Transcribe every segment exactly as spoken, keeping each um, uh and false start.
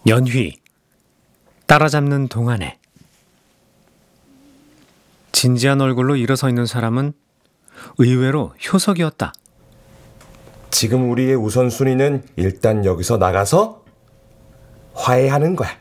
연휘, 따라잡는 동안에. 진지한 얼굴로 일어서 있는 사람은 의외로 효석이었다. 지금 우리의 우선순위는 일단 여기서 나가서 화해하는 거야.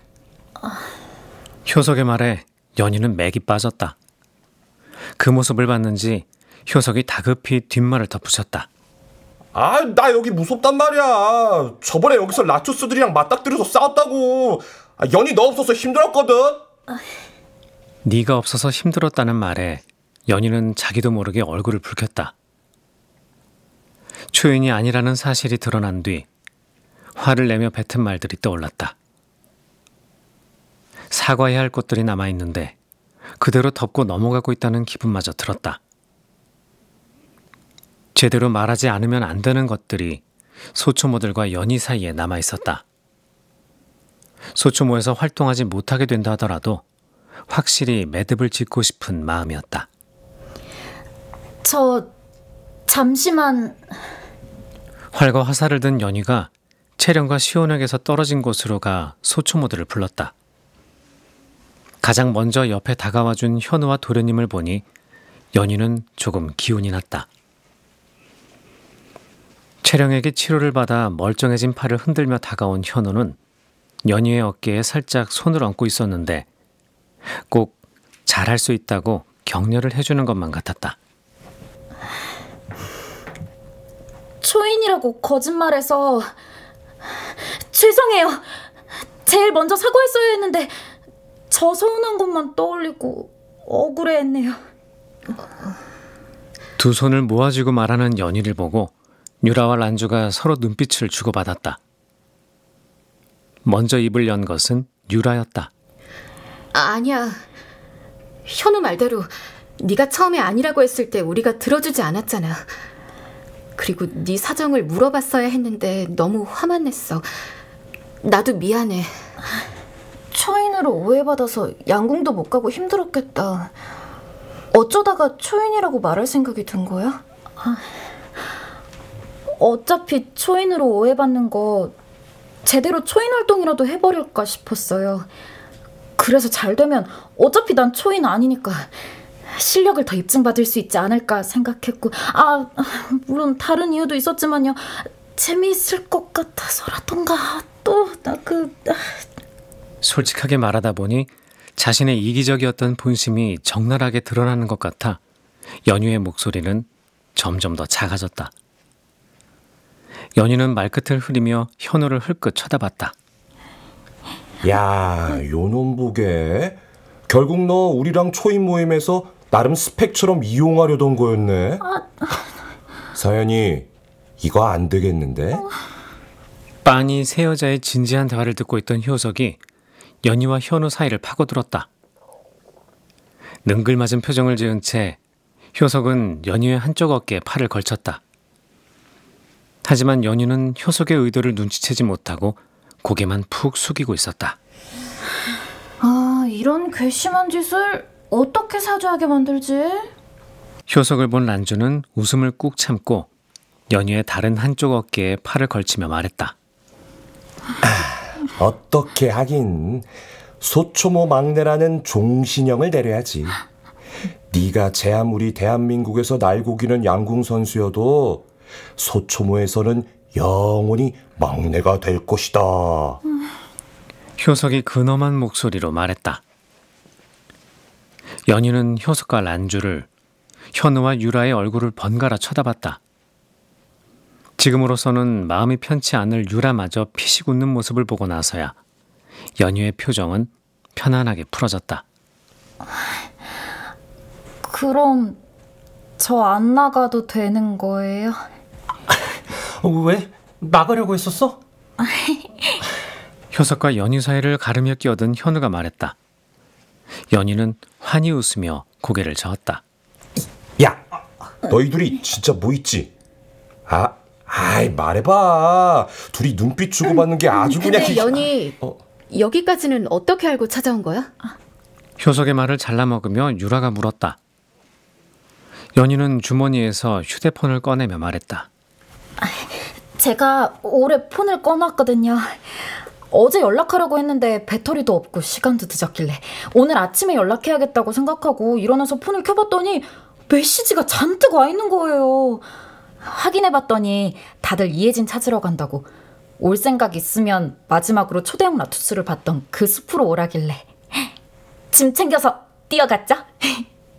효석의 말에 연희는 맥이 빠졌다. 그 모습을 봤는지 효석이 다급히 뒷말을 덧붙였다. 아, 나 여기 무섭단 말이야. 저번에 여기서 라투스들이랑 맞닥뜨려서 싸웠다고. 아, 연희 너 없어서 힘들었거든. 네가 없어서 힘들었다는 말에 연희는 자기도 모르게 얼굴을 붉혔다. 초인이 아니라는 사실이 드러난 뒤 화를 내며 뱉은 말들이 떠올랐다. 사과해야 할 것들이 남아있는데 그대로 덮고 넘어가고 있다는 기분마저 들었다. 제대로 말하지 않으면 안 되는 것들이 소초모들과 연희 사이에 남아있었다. 소초모에서 활동하지 못하게 된다 하더라도 확실히 매듭을 짓고 싶은 마음이었다. 저 잠시만. 활과 화살을 든 연희가 채령과 시온에게서 떨어진 곳으로 가 소초모들을 불렀다. 가장 먼저 옆에 다가와준 현우와 도련님을 보니 연희는 조금 기운이 났다. 채령에게 치료를 받아 멀쩡해진 팔을 흔들며 다가온 현우는 연희의 어깨에 살짝 손을 얹고 있었는데 꼭 잘할 수 있다고 격려를 해주는 것만 같았다. 초인이라고 거짓말해서 죄송해요. 제일 먼저 사과했어야 했는데 저 서운한 것만 떠올리고 억울해했네요. 두 손을 모아쥐고 말하는 연희를 보고 유라와 란주가 서로 눈빛을 주고받았다. 먼저 입을 연 것은 유라였다. 아니야. 현우 말대로 네가 처음에 아니라고 했을 때 우리가 들어주지 않았잖아. 그리고 네 사정을 물어봤어야 했는데 너무 화만 냈어. 나도 미안해. 초인으로 오해받아서 양궁도 못 가고 힘들었겠다. 어쩌다가 초인이라고 말할 생각이 든 거야? 어차피 초인으로 오해받는 거 제대로 초인 활동이라도 해버릴까 싶었어요. 그래서 잘 되면 어차피 난 초인 아니니까 실력을 더 입증받을 수 있지 않을까 생각했고, 아 물론 다른 이유도 있었지만요. 재미있을 것 같아서라던가. 또 나 그... 솔직하게 말하다 보니 자신의 이기적이었던 본심이 적나라하게 드러나는 것 같아 연희의 목소리는 점점 더 작아졌다. 연희는 말끝을 흐리며 현우를 흘끗 쳐다봤다. 야, 요놈 보게. 결국 너 우리랑 초인 모임에서 나름 스펙처럼 이용하려던 거였네. 사연이 이거 안 되겠는데? 빤히 세 여자의 진지한 대화를 듣고 있던 효석이 연희와 현우 사이를 파고들었다. 능글맞은 표정을 지은 채 효석은 연희의 한쪽 어깨에 팔을 걸쳤다. 하지만 연희는 효석의 의도를 눈치채지 못하고 고개만 푹 숙이고 있었다. 아, 이런 괘씸한 짓을 어떻게 사죄하게 만들지? 효석을 본 란주는 웃음을 꾹 참고 연희의 다른 한쪽 어깨에 팔을 걸치며 말했다. 어떻게 하긴. 소초모 막내라는 종신형을 내려야지. 네가 제 아무리 대한민국에서 날고기는 양궁 선수여도 소초모에서는 영원히 막내가 될 것이다. 효석이 근엄한 목소리로 말했다. 연희는 효석과 란주를, 현우와 유라의 얼굴을 번갈아 쳐다봤다. 지금으로서는 마음이 편치 않을 유라마저 피식 웃는 모습을 보고 나서야 연희의 표정은 편안하게 풀어졌다. 그럼 저 안 나가도 되는 거예요? 왜? 나가려고 했었어? 효석과 연희 사이를 가르며 끼어든 현우가 말했다. 연희는 환히 웃으며 고개를 저었다. 야, 너희 둘이 진짜 뭐 있지? 아, 아이 말해봐. 둘이 눈빛 주고받는 게 아주 그냥... 근데 연희, 어? 여기까지는 어떻게 알고 찾아온 거야? 효석의 말을 잘라먹으며 유라가 물었다. 연희는 주머니에서 휴대폰을 꺼내며 말했다. 제가 올해 폰을 꺼놨거든요. 어제 연락하려고 했는데 배터리도 없고 시간도 늦었길래 오늘 아침에 연락해야겠다고 생각하고 일어나서 폰을 켜봤더니 메시지가 잔뜩 와 있는 거예요. 확인해봤더니 다들 이혜진 찾으러 간다고 올 생각 있으면 마지막으로 초대형 라투스를 봤던 그 숲으로 오라길래 짐 챙겨서 뛰어갔죠?